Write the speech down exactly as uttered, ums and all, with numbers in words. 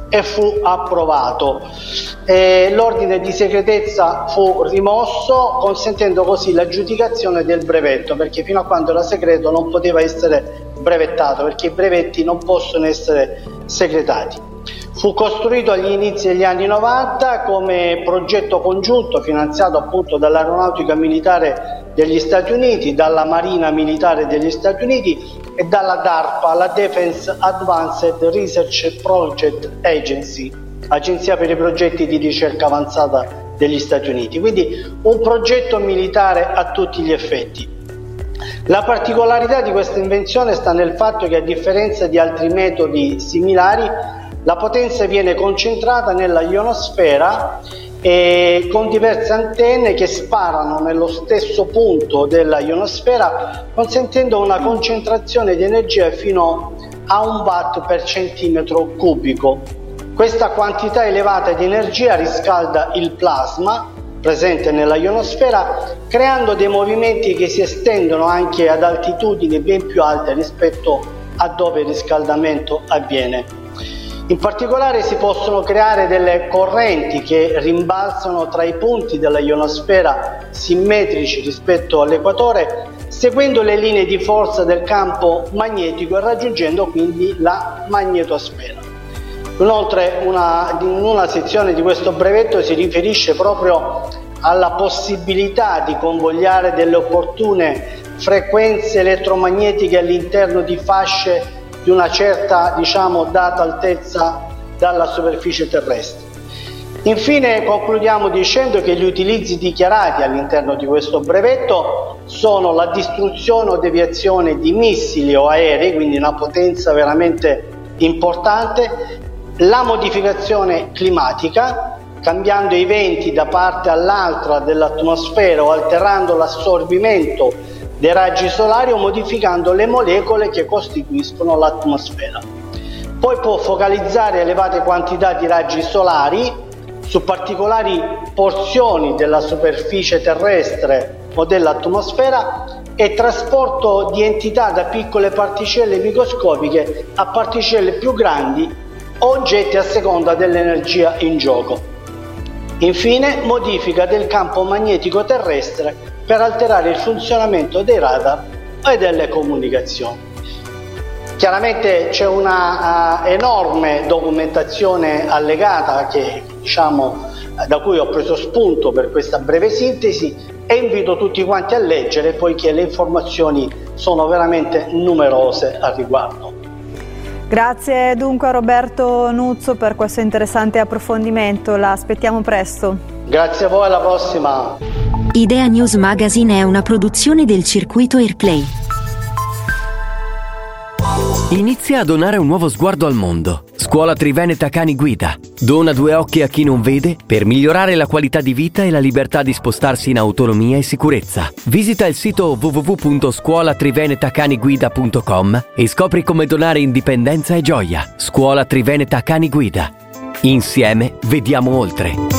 e fu approvato. E l'ordine di segretezza fu rimosso, consentendo così l'aggiudicazione del brevetto, perché fino a quando era segreto non poteva essere brevettato, perché i brevetti non possono essere segretati. Fu costruito agli inizi degli anni novanta come progetto congiunto finanziato appunto dall'Aeronautica Militare degli Stati Uniti, dalla Marina Militare degli Stati Uniti e dalla DARPA, la Defense Advanced Research Project Agency, Agenzia per i progetti di ricerca avanzata degli Stati Uniti. Quindi un progetto militare a tutti gli effetti. La particolarità di questa invenzione sta nel fatto che, a differenza di altri metodi similari, la potenza viene concentrata nella ionosfera e con diverse antenne che sparano nello stesso punto della ionosfera, consentendo una concentrazione di energia fino a un watt per centimetro cubico. Questa quantità elevata di energia riscalda il plasma presente nella ionosfera, creando dei movimenti che si estendono anche ad altitudini ben più alte rispetto a dove il riscaldamento avviene. In particolare si possono creare delle correnti che rimbalzano tra i punti della ionosfera simmetrici rispetto all'equatore, seguendo le linee di forza del campo magnetico e raggiungendo quindi la magnetosfera. Inoltre una, in una sezione di questo brevetto si riferisce proprio alla possibilità di convogliare delle opportune frequenze elettromagnetiche all'interno di fasce di una certa, diciamo, data altezza dalla superficie terrestre. Infine concludiamo dicendo che gli utilizzi dichiarati all'interno di questo brevetto sono la distruzione o deviazione di missili o aerei, quindi una potenza veramente importante, la modificazione climatica, cambiando i venti da parte all'altra dell'atmosfera o alterando l'assorbimento dei raggi solari o modificando le molecole che costituiscono l'atmosfera. Poi può focalizzare elevate quantità di raggi solari su particolari porzioni della superficie terrestre o dell'atmosfera e trasporto di entità da piccole particelle microscopiche a particelle più grandi o oggetti a seconda dell'energia in gioco. Infine, modifica del campo magnetico terrestre per alterare il funzionamento dei radar e delle comunicazioni. Chiaramente c'è una uh, enorme documentazione allegata che, diciamo, da cui ho preso spunto per questa breve sintesi e invito tutti quanti a leggere, poiché le informazioni sono veramente numerose al riguardo. Grazie dunque a Roberto Nuzzo per questo interessante approfondimento, la aspettiamo presto. Grazie a voi, alla prossima. Idea News Magazine è una produzione del circuito Airplay. Inizia a donare un nuovo sguardo al mondo. Scuola Triveneta Cani Guida. Dona due occhi a chi non vede per migliorare la qualità di vita e la libertà di spostarsi in autonomia e sicurezza. Visita il sito w w w punto scuola triveneta cani guida punto com e scopri come donare indipendenza e gioia. Scuola Triveneta Cani Guida. Insieme vediamo oltre.